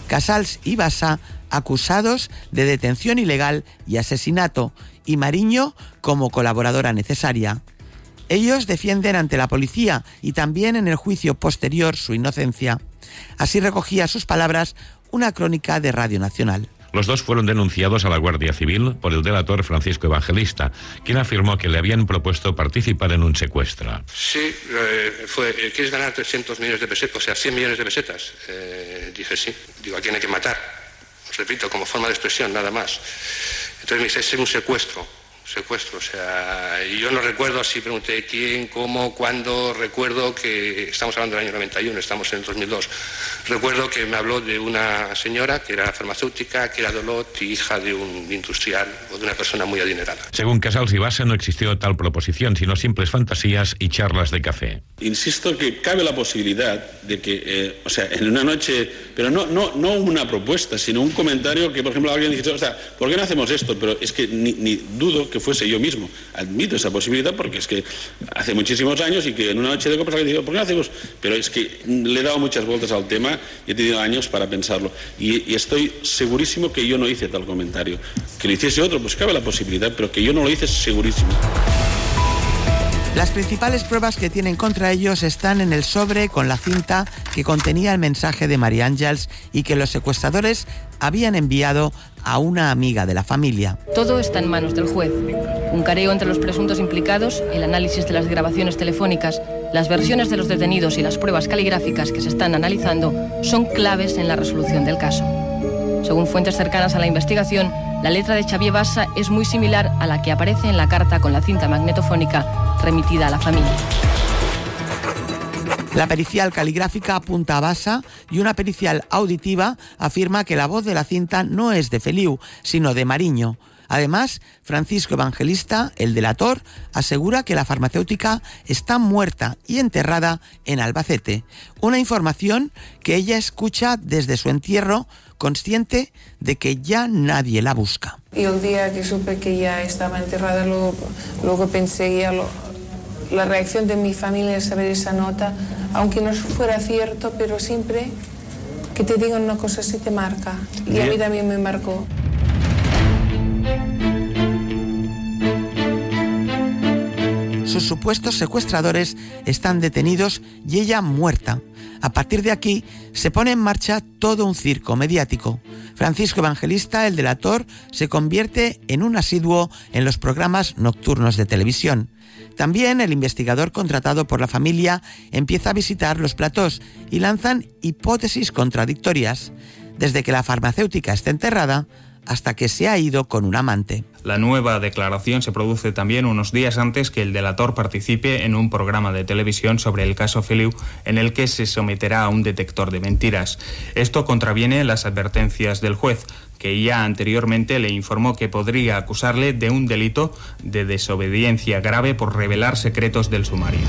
Casals y Bassa acusados de detención ilegal y asesinato, y Mariño como colaboradora necesaria. Ellos defienden ante la policía y también en el juicio posterior su inocencia. Así recogía sus palabras una crónica de Radio Nacional. Los dos fueron denunciados a la Guardia Civil por el delator Francisco Evangelista, quien afirmó que le habían propuesto participar en un secuestro. Sí, eh, fue, eh, ¿quieres ganar trescientos millones de pesetas? O sea, cien millones de pesetas. Eh, dije sí. Digo, ¿a quién hay que matar? Os repito, como forma de expresión, nada más. Entonces me dice, es un secuestro. Secuestro, o sea, yo no recuerdo, así pregunté quién, cómo, cuándo, recuerdo que, estamos hablando del año noventa y uno, estamos en el dos mil dos, recuerdo que me habló de una señora que era farmacéutica, que era Dolot, y hija de un industrial o de una persona muy adinerada. Según Casals y Bassa, no existió tal proposición, sino simples fantasías y charlas de café. Insisto que cabe la posibilidad de que, eh, o sea, en una noche, pero no, no, no una propuesta, sino un comentario que, por ejemplo, alguien dice, o sea, ¿por qué no hacemos esto? Pero es que ni, ni dudo que fuese yo mismo. Admito esa posibilidad porque es que hace muchísimos años y que en una noche de copas alguien dice, ¿por qué no hacemos? Pero es que le he dado muchas vueltas al tema y he tenido años para pensarlo. Y, y estoy segurísimo que yo no hice tal comentario. Que lo hiciese otro, pues cabe la posibilidad, pero que yo no lo hice, segurísimo. Las principales pruebas que tienen contra ellos están en el sobre con la cinta que contenía el mensaje de María Ángeles y que los secuestradores habían enviado a una amiga de la familia. Todo está en manos del juez. Un careo entre los presuntos implicados, el análisis de las grabaciones telefónicas, las versiones de los detenidos y las pruebas caligráficas que se están analizando son claves en la resolución del caso. Según fuentes cercanas a la investigación, la letra de Xavier Bassa es muy similar a la que aparece en la carta con la cinta magnetofónica remitida a la familia. La pericial caligráfica apunta a Bassa y una pericial auditiva afirma que la voz de la cinta no es de Feliu, sino de Mariño. Además, Francisco Evangelista, el delator, asegura que la farmacéutica está muerta y enterrada en Albacete. Una información que ella escucha desde su entierro, consciente de que ya nadie la busca. Y el día que supe que ya estaba enterrada, luego, luego pensé ya lo, la reacción de mi familia al saber esa nota, aunque no fuera cierto, pero siempre que te digan una cosa así te marca. Y a mí también me marcó. Sus supuestos secuestradores están detenidos y ella muerta. A partir de aquí se pone en marcha todo un circo mediático. Francisco Evangelista, el delator, se convierte en un asiduo en los programas nocturnos de televisión. También el investigador contratado por la familia empieza a visitar los platós y lanzan hipótesis contradictorias, desde que la farmacéutica está enterrada hasta que se ha ido con un amante. La nueva declaración se produce también unos días antes que el delator participe en un programa de televisión sobre el caso Feliu, en el que se someterá a un detector de mentiras. Esto contraviene las advertencias del juez, que ya anteriormente le informó que podría acusarle de un delito de desobediencia grave por revelar secretos del sumario.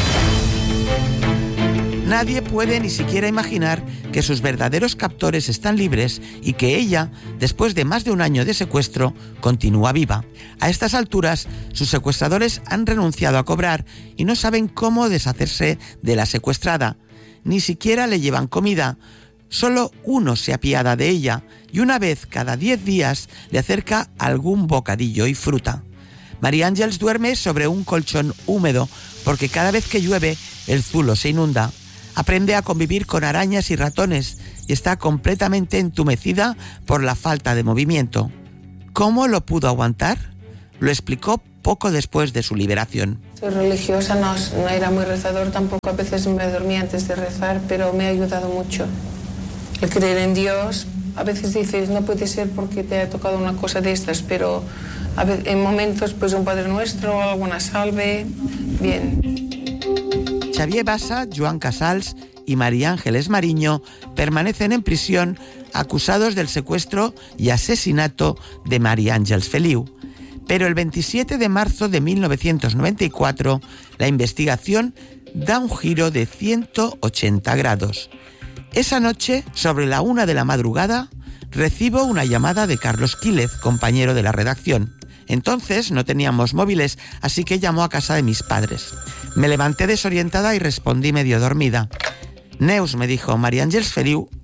Nadie puede ni siquiera imaginar que sus verdaderos captores están libres y que ella, después de más de un año de secuestro, continúa viva. A estas alturas, sus secuestradores han renunciado a cobrar y no saben cómo deshacerse de la secuestrada. Ni siquiera le llevan comida. Solo uno se apiada de ella y una vez cada diez días le acerca algún bocadillo y fruta. María Ángeles duerme sobre un colchón húmedo porque cada vez que llueve el zulo se inunda. Aprende a convivir con arañas y ratones y está completamente entumecida por la falta de movimiento. ¿Cómo lo pudo aguantar? Lo explicó poco después de su liberación. Soy religiosa, no, no era muy rezador tampoco, a veces me dormía antes de rezar, pero me ha ayudado mucho. El creer en Dios, a veces dices, no puede ser porque te ha tocado una cosa de estas, pero a veces, en momentos, pues un Padre Nuestro, alguna salve, bien. Xavier Bassa, Joan Casals y María Ángeles Mariño permanecen en prisión acusados del secuestro y asesinato de María Ángeles Feliu. Pero el veintisiete de marzo de mil novecientos noventa y cuatro, la investigación da un giro de ciento ochenta grados. Esa noche, sobre la una de la madrugada, recibo una llamada de Carlos Quílez, compañero de la redacción. Entonces no teníamos móviles, así que llamó a casa de mis padres. Me levanté desorientada y respondí medio dormida. Neus, me dijo, María Ángeles Feliu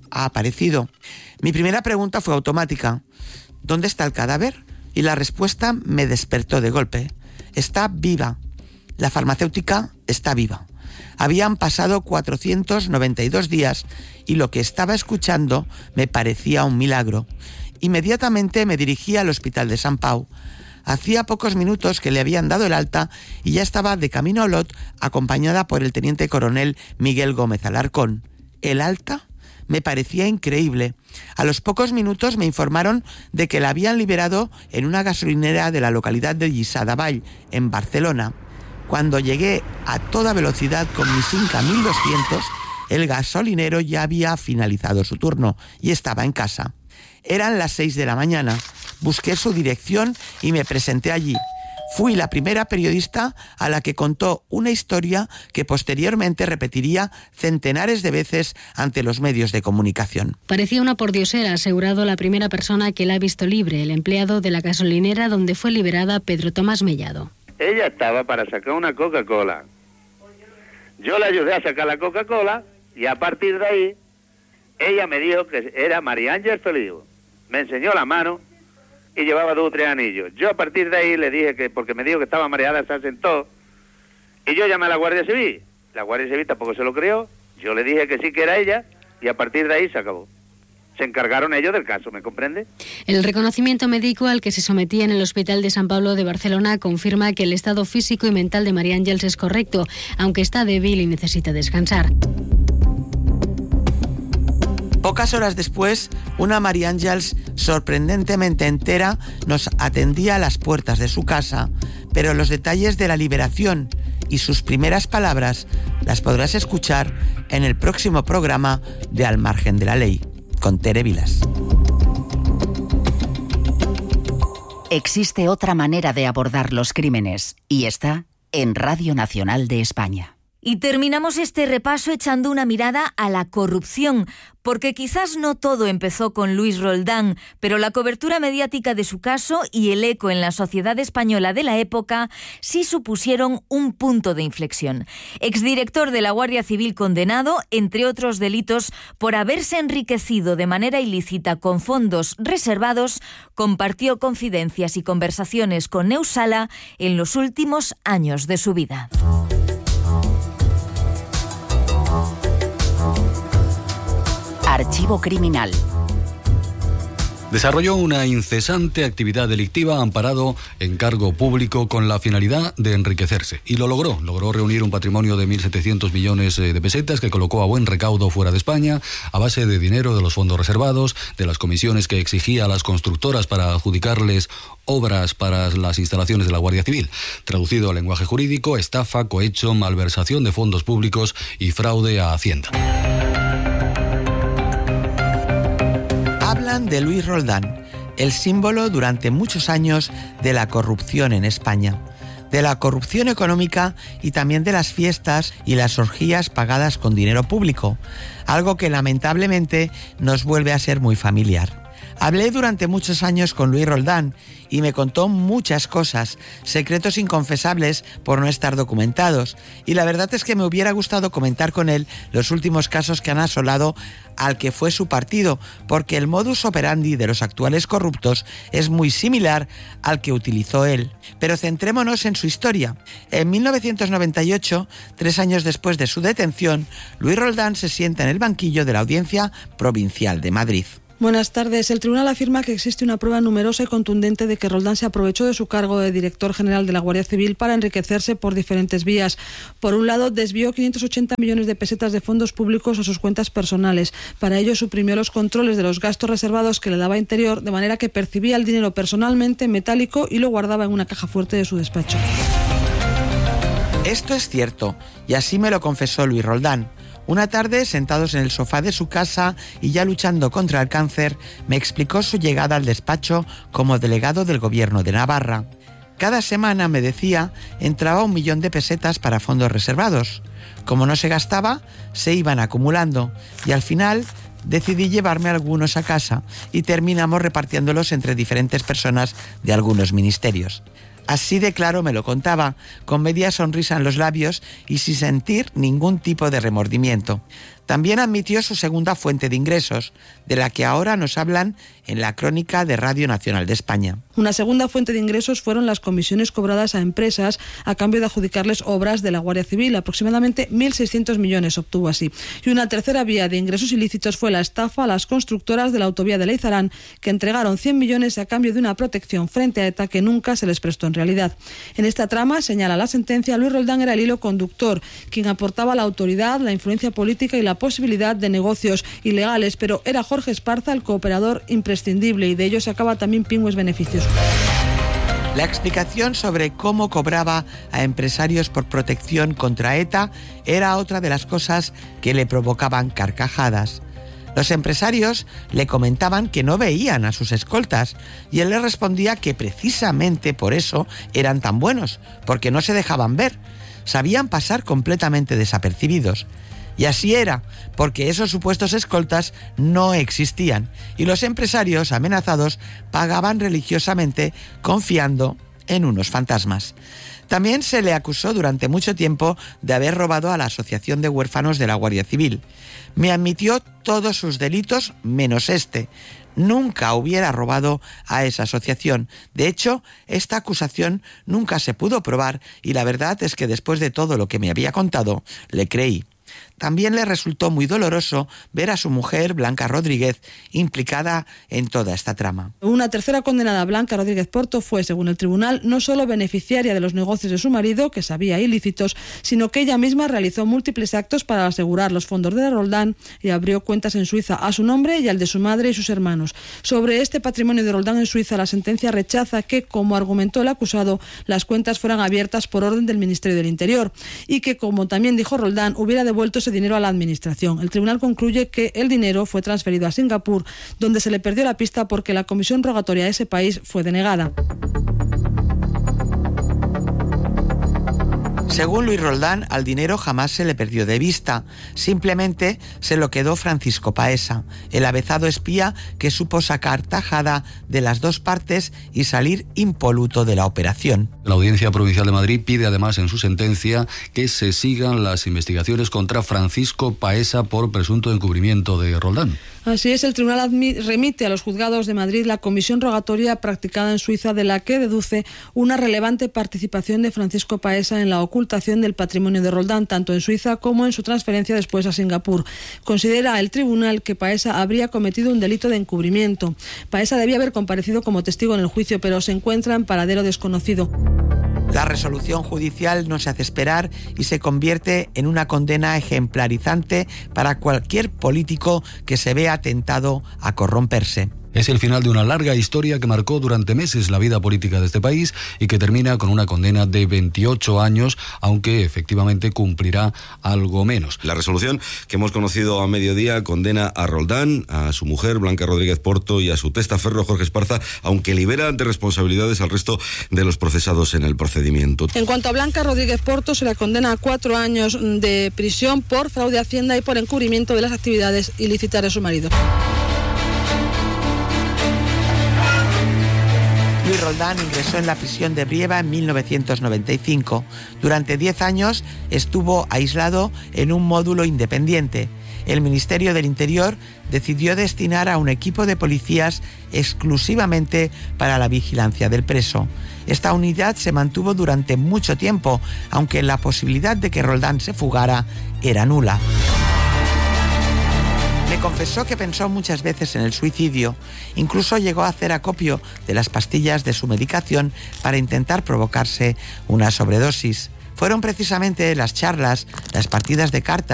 ha aparecido. Mi primera pregunta fue automática. ¿Dónde está el cadáver? Y la respuesta me despertó de golpe. Está viva. La farmacéutica está viva. Habían pasado cuatrocientos noventa y dos días y lo que estaba escuchando me parecía un milagro. Inmediatamente me dirigí al hospital de Sant Pau. Hacía pocos minutos que le habían dado el alta y ya estaba de camino a Olot acompañada por el teniente coronel Miguel Gómez Alarcón. ¿El alta? Me parecía increíble. A los pocos minutos me informaron de que la habían liberado en una gasolinera de la localidad de Lliçà de Vall, en Barcelona. Cuando llegué a toda velocidad con mi Simca mil doscientos, el gasolinero ya había finalizado su turno y estaba en casa. Eran las seis de la mañana. Busqué su dirección y me presenté allí. Fui la primera periodista a la que contó una historia que posteriormente repetiría centenares de veces ante los medios de comunicación. Parecía una pordiosera, ha asegurado la primera persona que la ha visto libre, el empleado de la gasolinera donde fue liberada, Pedro Tomás Mellado. Ella estaba para sacar una Coca-Cola. Yo le ayudé a sacar la Coca-Cola y a partir de ahí ella me dijo que era María Ángel Feliu. Me enseñó la mano y llevaba dos o tres anillos. Yo a partir de ahí le dije que, porque me dijo que estaba mareada, se asentó y yo llamé a la Guardia Civil. La Guardia Civil tampoco se lo creyó. Yo le dije que sí que era ella y a partir de ahí se acabó. Se encargaron ellos del caso, ¿me comprende? El reconocimiento médico al que se sometía en el Hospital de San Pablo de Barcelona confirma que el estado físico y mental de María Ángeles es correcto, aunque está débil y necesita descansar. Pocas horas después, una María Ángeles sorprendentemente entera nos atendía a las puertas de su casa, pero los detalles de la liberación y sus primeras palabras las podrás escuchar en el próximo programa de Al Margen de la Ley, con Tere Vilas. Existe otra manera de abordar los crímenes y está en Radio Nacional de España. Y terminamos este repaso echando una mirada a la corrupción, porque quizás no todo empezó con Luis Roldán, pero la cobertura mediática de su caso y el eco en la sociedad española de la época sí supusieron un punto de inflexión. Exdirector de la Guardia Civil condenado, entre otros delitos, por haberse enriquecido de manera ilícita con fondos reservados, compartió confidencias y conversaciones con Neus Sala en los últimos años de su vida. Archivo criminal. Desarrolló una incesante actividad delictiva amparado en cargo público con la finalidad de enriquecerse. Y lo logró. Logró reunir un patrimonio de mil setecientos millones de pesetas que colocó a buen recaudo fuera de España a base de dinero de los fondos reservados, de las comisiones que exigía a las constructoras para adjudicarles obras para las instalaciones de la Guardia Civil. Traducido al lenguaje jurídico, estafa, cohecho, malversación de fondos públicos y fraude a Hacienda. Hablan de Luis Roldán, el símbolo durante muchos años de la corrupción en España, de la corrupción económica y también de las fiestas y las orgías pagadas con dinero público, algo que lamentablemente nos vuelve a ser muy familiar. Hablé durante muchos años con Luis Roldán y me contó muchas cosas, secretos inconfesables por no estar documentados. Y la verdad es que me hubiera gustado comentar con él los últimos casos que han asolado al que fue su partido, porque el modus operandi de los actuales corruptos es muy similar al que utilizó él. Pero centrémonos en su historia. En mil novecientos noventa y ocho, tres años después de su detención, Luis Roldán se sienta en el banquillo de la Audiencia Provincial de Madrid. Buenas tardes. El tribunal afirma que existe una prueba numerosa y contundente de que Roldán se aprovechó de su cargo de director general de la Guardia Civil para enriquecerse por diferentes vías. Por un lado, desvió quinientos ochenta millones de pesetas de fondos públicos a sus cuentas personales. Para ello, suprimió los controles de los gastos reservados que le daba Interior, de manera que percibía el dinero personalmente, metálico, y lo guardaba en una caja fuerte de su despacho. Esto es cierto, y así me lo confesó Luis Roldán. Una tarde, sentados en el sofá de su casa y ya luchando contra el cáncer, me explicó su llegada al despacho como delegado del Gobierno de Navarra. Cada semana, me decía, entraba un millón de pesetas para fondos reservados. Como no se gastaba, se iban acumulando y al final decidí llevarme algunos a casa y terminamos repartiéndolos entre diferentes personas de algunos ministerios. Así de claro me lo contaba, con media sonrisa en los labios y sin sentir ningún tipo de remordimiento. También admitió su segunda fuente de ingresos, de la que ahora nos hablan en la crónica de Radio Nacional de España. Una segunda fuente de ingresos fueron las comisiones cobradas a empresas a cambio de adjudicarles obras de la Guardia Civil. Aproximadamente mil seiscientos millones obtuvo así. Y una tercera vía de ingresos ilícitos fue la estafa a las constructoras de la autovía de Leizarán, que entregaron cien millones a cambio de una protección frente a ETA que nunca se les prestó en realidad. En esta trama, señala la sentencia, Luis Roldán era el hilo conductor, quien aportaba la autoridad, la influencia política y la posibilidad de negocios ilegales, pero era Jorge Esparza el cooperador imprescindible y de ello sacaba también pingües beneficios. La explicación sobre cómo cobraba a empresarios por protección contra ETA era otra de las cosas que le provocaban carcajadas. Los empresarios le comentaban que no veían a sus escoltas y él les respondía que precisamente por eso eran tan buenos, porque no se dejaban ver, sabían pasar completamente desapercibidos. Y así era, porque esos supuestos escoltas no existían y los empresarios amenazados pagaban religiosamente confiando en unos fantasmas. También se le acusó durante mucho tiempo de haber robado a la Asociación de Huérfanos de la Guardia Civil. Me admitió todos sus delitos menos este. Nunca hubiera robado a esa asociación. De hecho, esta acusación nunca se pudo probar y la verdad es que después de todo lo que me había contado, le creí. También le resultó muy doloroso ver a su mujer, Blanca Rodríguez, implicada en toda esta trama. Una tercera condenada, Blanca Rodríguez Porto, fue, según el tribunal, no solo beneficiaria de los negocios de su marido, que sabía ilícitos, sino que ella misma realizó múltiples actos para asegurar los fondos de Roldán y abrió cuentas en Suiza a su nombre y al de su madre y sus hermanos. Sobre este patrimonio de Roldán en Suiza, la sentencia rechaza que, como argumentó el acusado, las cuentas fueran abiertas por orden del Ministerio del Interior y que, como también dijo Roldán, hubiera devuelto ese dinero a la administración. El tribunal concluye que el dinero fue transferido a Singapur, donde se le perdió la pista porque la comisión rogatoria a ese país fue denegada. Según Luis Roldán, al dinero jamás se le perdió de vista, simplemente se lo quedó Francisco Paesa, el avezado espía que supo sacar tajada de las dos partes y salir impoluto de la operación. La Audiencia Provincial de Madrid pide además en su sentencia que se sigan las investigaciones contra Francisco Paesa por presunto encubrimiento de Roldán. Así es, el tribunal remite a los juzgados de Madrid la comisión rogatoria practicada en Suiza, de la que deduce una relevante participación de Francisco Paesa en la ocultación del patrimonio de Roldán, tanto en Suiza como en su transferencia después a Singapur. Considera el tribunal que Paesa habría cometido un delito de encubrimiento. Paesa debía haber comparecido como testigo en el juicio, pero se encuentra en paradero desconocido. La resolución judicial no se hace esperar y se convierte en una condena ejemplarizante para cualquier político que se vea tentado a corromperse. Es el final de una larga historia que marcó durante meses la vida política de este país y que termina con una condena de veintiocho años, aunque efectivamente cumplirá algo menos. La resolución que hemos conocido a mediodía condena a Roldán, a su mujer Blanca Rodríguez Porto y a su testaferro Jorge Esparza, aunque libera de responsabilidades al resto de los procesados en el procedimiento. En cuanto a Blanca Rodríguez Porto, se la condena a cuatro años de prisión por fraude a Hacienda y por encubrimiento de las actividades ilícitas de su marido. Luis Roldán ingresó en la prisión de Brieva en mil novecientos noventa y cinco. Durante diez años estuvo aislado en un módulo independiente. El Ministerio del Interior decidió destinar a un equipo de policías exclusivamente para la vigilancia del preso. Esta unidad se mantuvo durante mucho tiempo, aunque la posibilidad de que Roldán se fugara era nula. Me confesó que pensó muchas veces en el suicidio. Incluso llegó a hacer acopio de las pastillas de su medicación para intentar provocarse una sobredosis. Fueron precisamente las charlas, las partidas de cartas